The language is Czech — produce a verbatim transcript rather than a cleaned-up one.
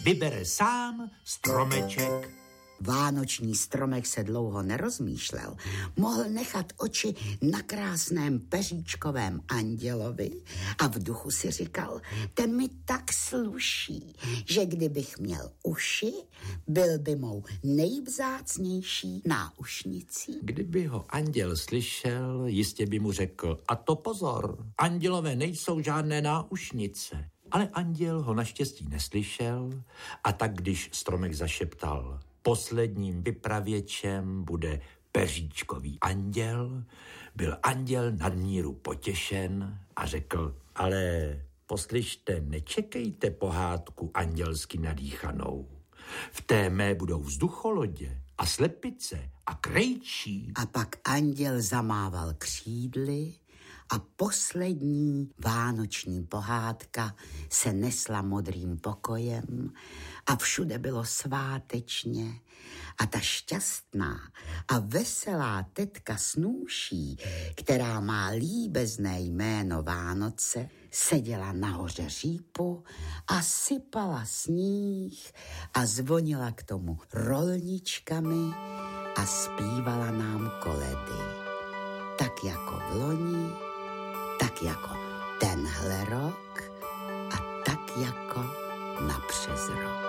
vybere sám stromeček. Vánoční stromek se dlouho nerozmýšlel. Mohl nechat oči na krásném peříčkovém andělovi a v duchu si říkal, ten mi tak sluší, že kdybych měl uši, byl by mou nejvzácnější náušnicí. Kdyby ho anděl slyšel, jistě by mu řekl, a to pozor, andělové nejsou žádné náušnice. Ale anděl ho naštěstí neslyšel a tak, když stromek zašeptal, posledním vypravěčem bude peříčkový anděl, byl anděl nadmíru potěšen a řekl, ale poslyšte, nečekejte pohádku andělsky nadýchanou. V té mé budou vzducholodě a slepice a krejčí. A pak anděl zamával křídly a poslední vánoční pohádka se nesla modrým pokojem a všude bylo svátečně a ta šťastná a veselá tetka Snůší, která má líbezné jméno Vánoce, seděla nahoře řípu a sypala sníh a zvonila k tomu rolničkami a zpívala nám koledy. Tak jako v loni, tak jako tenhle rok a tak jako napřez rok.